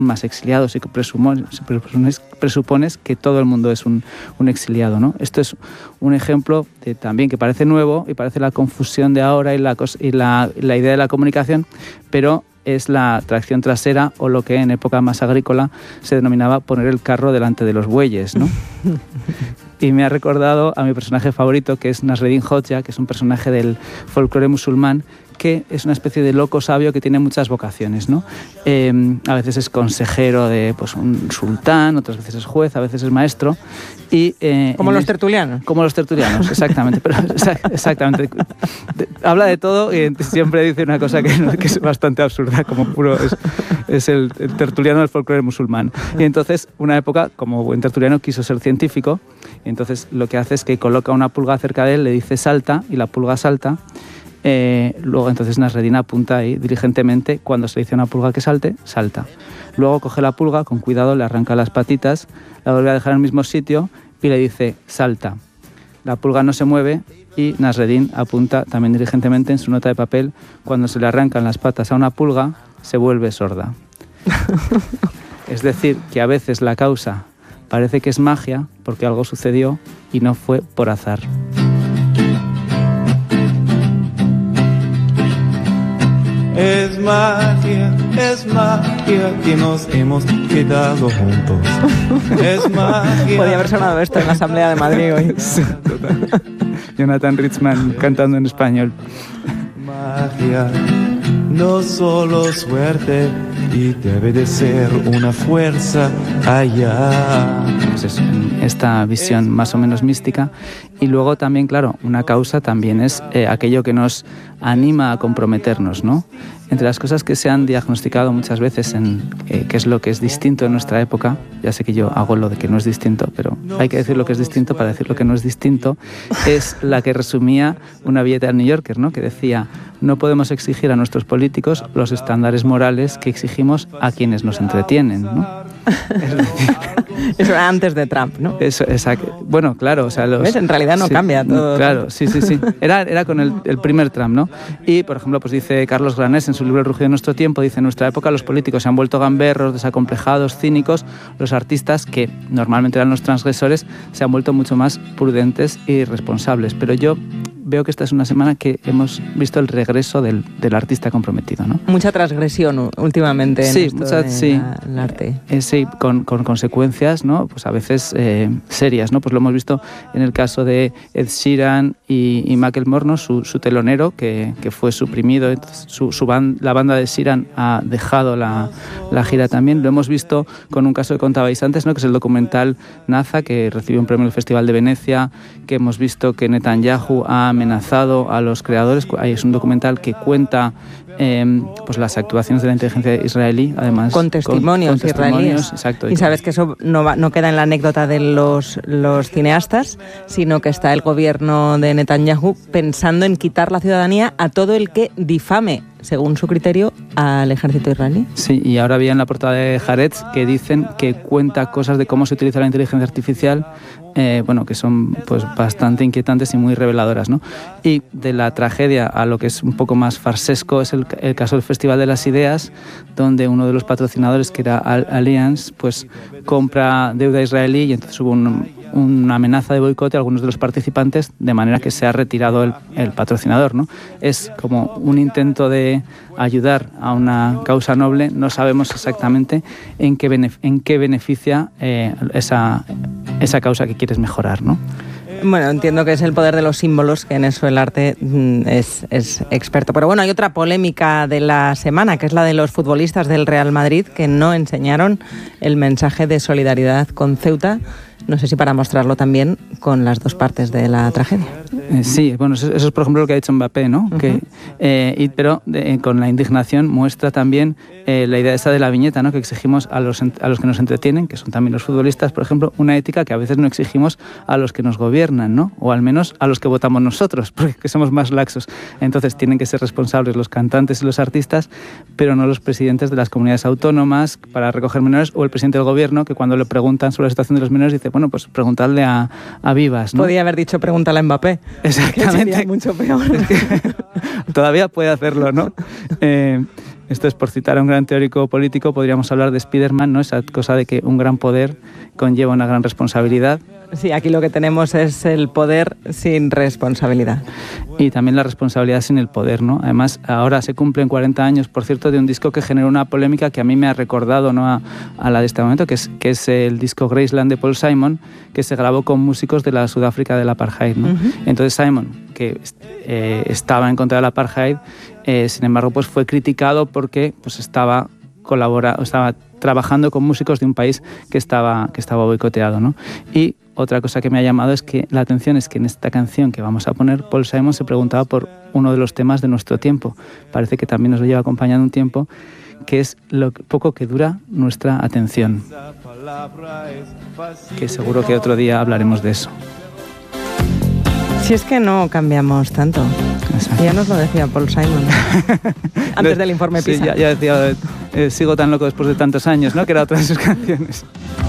más exiliados, y que presupones que todo el mundo es un exiliado, ¿no? Esto es un ejemplo de, también, que parece nuevo y parece la confusión de ahora y la idea de la comunicación, pero es la tracción trasera, o lo que en época más agrícola se denominaba poner el carro delante de los bueyes, ¿no? Y me ha recordado a mi personaje favorito, que es Nasreddin Hoxha, que es un personaje del folclore musulmán, que es una especie de loco sabio que tiene muchas vocaciones, ¿no? A veces es consejero de, pues, un sultán, otras veces es juez, a veces es maestro. Y, como los tertulianos. Como los tertulianos, exactamente. Pero, exactamente. Habla de todo y siempre dice una cosa que es bastante absurda, como puro... Es el tertuliano del folclore musulmán. Y entonces, una época, como buen tertuliano, quiso ser científico, y entonces lo que hace es que coloca una pulga cerca de él, le dice salta, y la pulga salta. Luego entonces Nasreddin apunta ahí diligentemente, cuando se le dice a una pulga que salte, salta. Luego coge la pulga, con cuidado le arranca las patitas, la vuelve a dejar en el mismo sitio y le dice salta. La pulga no se mueve y Nasreddin apunta también diligentemente en su nota de papel: cuando se le arrancan las patas a una pulga, se vuelve sorda. Es decir, que a veces la causa parece que es magia porque algo sucedió y no fue por azar. Es magia que nos hemos quedado juntos. Es magia. Podría haber sonado esto en la Asamblea de Madrid hoy. Sí, total. Jonathan Richman cantando en español. Magia, no solo suerte, y debe de ser una fuerza allá. Pues es esta visión más o menos mística. Y luego también, claro, una causa también es aquello que nos anima a comprometernos, ¿no? Entre las cosas que se han diagnosticado muchas veces en qué es lo que es distinto en nuestra época, ya sé que yo hago lo de que no es distinto, pero hay que decir lo que es distinto para decir lo que no es distinto, es la que resumía una billeta del New Yorker, ¿no? Que decía: no podemos exigir a nuestros políticos los estándares morales que exigimos a quienes nos entretienen, ¿no? Es decir, eso era antes de Trump, ¿no? Eso, exacto. Bueno, claro, o sea, ¿ves? En realidad no cambia todo. Claro, sí. Era con el primer Trump, ¿no? Y, por ejemplo, pues dice Carlos Granés en su libro El rugido de nuestro tiempo, dice: en nuestra época los políticos se han vuelto gamberros, desacomplejados, cínicos. Los artistas, que normalmente eran los transgresores, se han vuelto mucho más prudentes y responsables. Pero yo veo que esta es una semana que hemos visto el regreso del artista comprometido, ¿no? Mucha transgresión últimamente en el arte. Sí, con consecuencias, ¿no? Pues a veces serias, ¿no? Pues lo hemos visto en el caso de Ed Sheeran y Macklemore, ¿no? Su telonero, que fue suprimido. Entonces, la banda de Sheeran ha dejado la gira también. Lo hemos visto con un caso que contabais antes, ¿no? Que es el documental Naza, que recibió un premio en el Festival de Venecia, que hemos visto que Netanyahu ha amenazado a los creadores. Ahí es un documental que cuenta pues las actuaciones de la inteligencia israelí, además con testimonios israelíes. Exacto. Y sabes que eso no queda en la anécdota de los cineastas, sino que está el gobierno de Netanyahu pensando en quitar la ciudadanía a todo el que difame, según su criterio, al ejército israelí. Sí, y ahora había en la portada de Haaretz que dicen que cuenta cosas de cómo se utiliza la inteligencia artificial, que son pues bastante inquietantes y muy reveladoras, ¿no? Y de la tragedia a lo que es un poco más farsesco es el caso del Festival de las Ideas, donde uno de los patrocinadores, que era Allianz, pues compra deuda israelí, y entonces hubo una amenaza de boicot a algunos de los participantes, de manera que se ha retirado el patrocinador, ¿no? Es como un intento de ayudar a una causa noble. No sabemos exactamente en qué beneficia esa causa que quieres mejorar, ¿no? Bueno, entiendo que es el poder de los símbolos, que en eso el arte es experto. Pero bueno, hay otra polémica de la semana, que es la de los futbolistas del Real Madrid, que no enseñaron el mensaje de solidaridad con Ceuta. No sé si para mostrarlo también con las dos partes de la tragedia. Sí, bueno, eso es por ejemplo lo que ha dicho Mbappé, ¿no? Pero con la indignación muestra también la idea esa de la viñeta, ¿no? Que exigimos a los que nos entretienen, que son también los futbolistas, por ejemplo, una ética que a veces no exigimos a los que nos gobiernan, ¿no? O al menos a los que votamos nosotros, porque somos más laxos. Entonces tienen que ser responsables los cantantes y los artistas, pero no los presidentes de las comunidades autónomas para recoger menores, o el presidente del gobierno, que cuando le preguntan sobre la situación de los menores dice: bueno, pues preguntadle a Vivas, ¿no? Podía haber dicho pregúntale a Mbappé. Exactamente. Que sería mucho peor. Es que todavía puede hacerlo, ¿no? Esto es, por citar a un gran teórico político, podríamos hablar de Spiderman, ¿no? Esa cosa de que un gran poder conlleva una gran responsabilidad. Sí, aquí lo que tenemos es el poder sin responsabilidad. Y también la responsabilidad sin el poder, ¿no? Además, ahora se cumplen 40 años, por cierto, de un disco que generó una polémica que a mí me ha recordado, ¿no?, a la de este momento, que es el disco Graceland de Paul Simon, que se grabó con músicos de la Sudáfrica del apartheid, ¿no? Entonces Simon, que estaba en contra del apartheid, sin embargo, pues fue criticado porque pues estaba trabajando con músicos de un país que estaba boicoteado, ¿no? Y otra cosa que me ha llamado la atención es que en esta canción que vamos a poner, Paul Simon se preguntaba por uno de los temas de nuestro tiempo. Parece que también nos lo lleva acompañando un tiempo, que es lo poco que dura nuestra atención. Que seguro que otro día hablaremos de eso. Si es que no cambiamos tanto. Exacto. Ya nos lo decía Paul Simon antes del informe PISA. Sí, ya decía, sigo tan loco después de tantos años, ¿no? Que era otra de sus canciones.